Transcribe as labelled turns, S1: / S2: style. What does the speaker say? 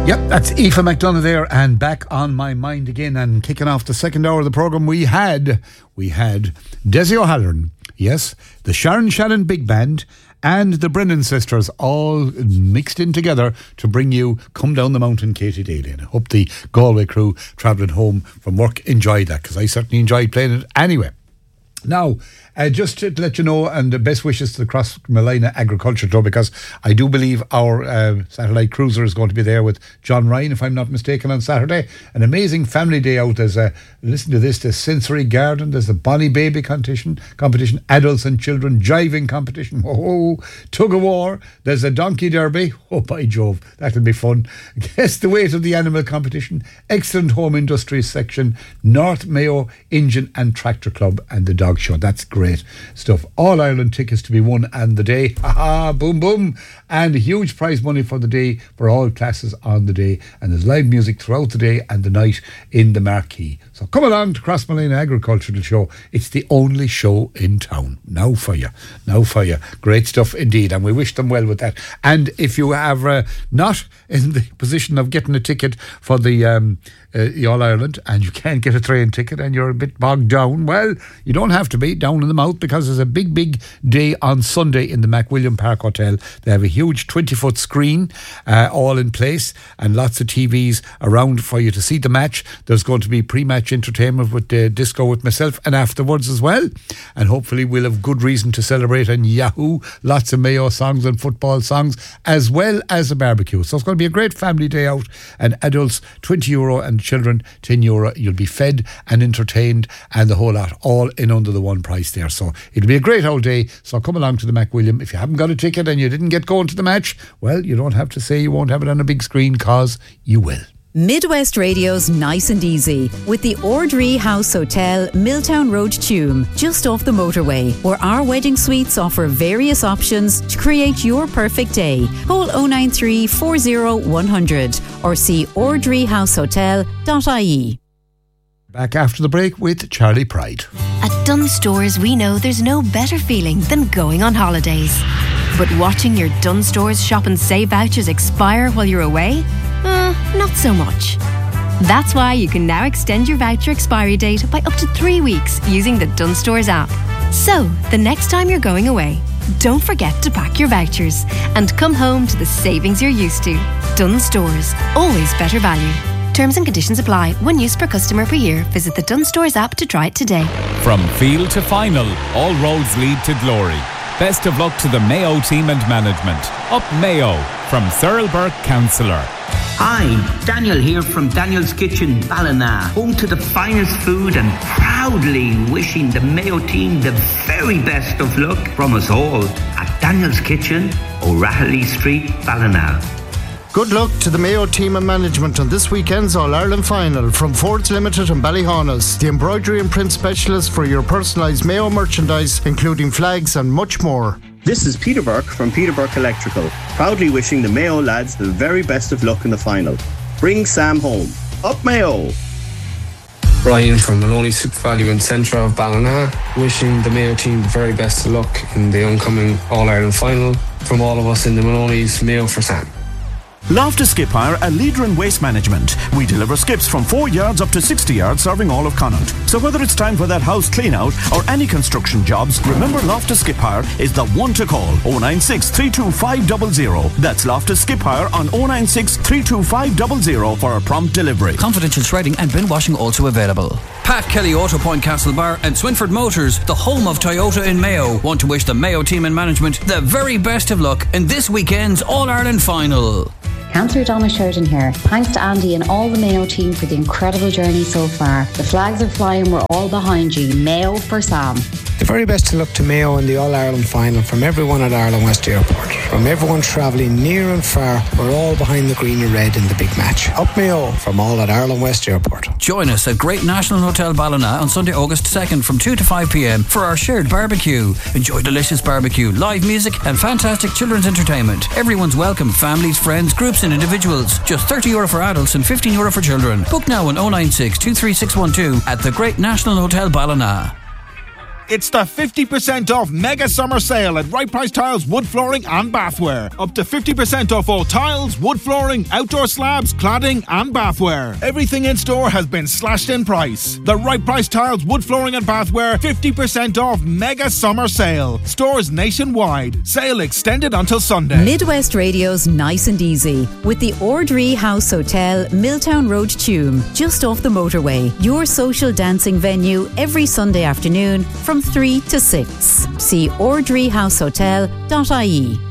S1: Yep, that's Aoife McDonough there, and back on my mind again, and kicking off the second hour of the programme, we had Desi O'Halloran, yes, the Sharon Shannon Big Band, and the Brennan sisters all mixed in together to bring you Come Down the Mountain, Katie Daly. And I hope the Galway crew travelling home from work enjoyed that, because I certainly enjoyed playing it anyway. Now, just to let you know, and best wishes to the Crossmolina Agriculture Club, because I do believe our satellite cruiser is going to be there with John Ryan, if I'm not mistaken, on Saturday. An amazing family day out. There's listen to this, there's Sensory Garden, there's the Bonnie Baby competition, adults and children jiving competition, tug of war, there's a donkey derby, oh by Jove, that'll be fun. Guess the weight of the animal competition, excellent home industries section, North Mayo Engine and Tractor Club, and the dog show. That's great stuff. All Ireland tickets to be won on the day. Boom boom, and huge prize money for the day for all classes on the day, and there's live music throughout the day and the night in the marquee. So come along to Crossmolina Agricultural Show. It's the only show in town. Now for you. Great stuff indeed, and we wish them well with that. And if you have not in the position of getting a ticket for the All Ireland, and you can't get a train ticket and you're a bit bogged down, well, you don't have to be down in the mouth, because there's a big day on Sunday in the McWilliam Park Hotel. They have a huge 20-foot screen all in place, and lots of TVs around for you to see the match. There's going to be pre-match entertainment with disco with myself, and afterwards as well, and hopefully we'll have good reason to celebrate and Yahoo, lots of Mayo songs and football songs, as well as a barbecue. So it's going to be a great family day out, and adults €20 and children €10. You'll be fed and entertained and the whole lot, all in under the one price there. So it'll be a great old day. So come along to the McWilliam. If you haven't got a ticket and you didn't get going to the match, well, you don't have to say you won't have it on a big screen, cause you will.
S2: Midwest Radio's Nice and Easy with the Ordree House Hotel, Milltown Road, Tuam, just off the motorway, where our wedding suites offer various options to create your perfect day. Call 093 40 100 or see ordreehousehotel.ie.
S1: Back after the break with Charlie Pride.
S3: At Dunnes Stores, we know there's no better feeling than going on holidays. But watching your Dunnes Stores shop and save vouchers expire while you're away? Not so much. That's why you can now extend your voucher expiry date by up to 3 weeks using the Dunnes Stores app. So, the next time you're going away, don't forget to pack your vouchers and come home to the savings you're used to. Dunnes Stores, always better value. Terms and conditions apply. 1 use per customer per year. Visit the Dunnes Stores app to try it today.
S4: From field to final, all roads lead to glory. Best of luck to the Mayo team and management. Up Mayo, from Cyril Burke, Councillor.
S5: Hi, Daniel here from Daniel's Kitchen, Ballina, home to the finest food, and proudly wishing the Mayo team the very best of luck from us all at Daniel's Kitchen, O'Rahilly Street, Ballina.
S6: Good luck to the Mayo team and management on this weekend's All-Ireland final from Fords Limited and Ballyhaunis, the embroidery and print specialist for your personalised Mayo merchandise, including flags and much more.
S7: This is Peter Burke from Peter Burke Electrical, proudly wishing the Mayo lads the very best of luck in the final. Bring Sam home. Up Mayo!
S8: Brian from Maloney Super Value in centre of Ballina, wishing the Mayo team the very best of luck in the oncoming All-Ireland final. From all of us in the Maloney's, Mayo for Sam.
S9: Loftus Skip Hire, a leader in waste management. We deliver skips from 4 yards up to 60 yards, serving all of Connaught. So whether it's time for that house clean out or any construction jobs, remember Loftus Skip Hire is the one to call. 096 325 000. That's Loftus Skip Hire on 096 325 000 for a prompt delivery.
S10: Confidential shredding and bin washing also available. Pat Kelly, Auto Point Castlebar and Swinford Motors, the home of Toyota in Mayo, want to wish the Mayo team and management the very best of luck in this weekend's All-Ireland final.
S11: Councillor Donna Sheridan here. Thanks to Andy and all the Mayo team for the incredible journey so far. The flags are flying, we're all behind you. Mayo for Sam.
S12: The very best of luck to Mayo in the All-Ireland final from everyone at Ireland West Airport. From everyone travelling near and far, we're all behind the green and red in the big match. Up Mayo from all at Ireland West Airport.
S10: Join us at Great National Hotel Ballina on Sunday, August 2nd from 2 to 5 p.m. for our shared barbecue. Enjoy delicious barbecue, live music and fantastic children's entertainment. Everyone's welcome, families, friends, groups and individuals. Just €30 for adults and €15 for children. Book now on 096 23612 at the Great National Hotel Ballina.
S13: It's the 50% off mega summer sale at Right Price Tiles wood flooring and bathware. Up to 50% off all tiles, wood flooring, outdoor slabs, cladding and bathware. Everything in store has been slashed in price. The Right Price Tiles wood flooring and bathware 50% off mega summer sale. Stores nationwide. Sale extended until Sunday.
S2: Midwest Radio's Nice and Easy with the Ordree House Hotel, Milltown Road, Tuam, just off the motorway. Your social dancing venue every Sunday afternoon from 3 to 6. See ordreehousehotel.ie.